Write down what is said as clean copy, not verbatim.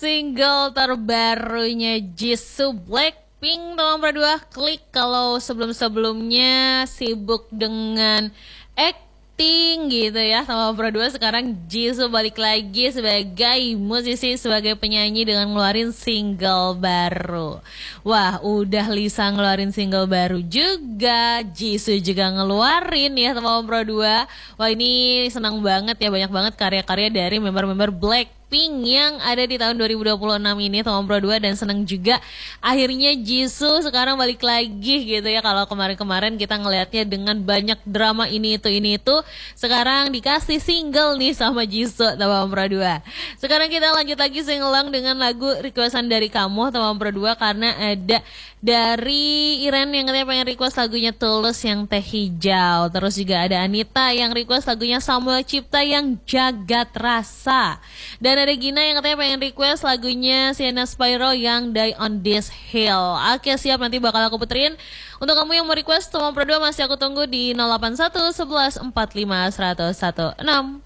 single terbarunya Jisoo Blackpink teman berdua. Klik kalau sebelum-sebelumnya sibuk dengan acting gitu ya sama berdua, sekarang Jisoo balik lagi sebagai musisi, sebagai penyanyi dengan ngeluarin single baru. Wah, udah Lisa ngeluarin single baru juga, Jisoo juga ngeluarin ya sama berdua. Wah, ini senang banget ya, banyak banget karya-karya dari member-member Blackpink yang ada di tahun 2026 ini teman Pro 2, dan seneng juga akhirnya Jisoo sekarang balik lagi gitu ya. Kalau kemarin-kemarin kita ngelihatnya dengan banyak drama ini itu, sekarang dikasih single nih sama Jisoo teman Pro 2. Sekarang kita lanjut lagi singelang dengan lagu requestan dari kamu teman Pro 2, karena ada dari Iren yang katanya pengen request lagunya Tulus yang Teh Hijau. Terus juga ada Anita yang request lagunya Samuel Cipta yang Jagat Rasa. Dan ada Gina yang katanya pengen request lagunya Sienna Spyro yang Die on This Hill. Oke, siap, nanti bakal aku puterin. Untuk kamu yang mau request teman Pro 2 masih aku tunggu di 081 11 45 116.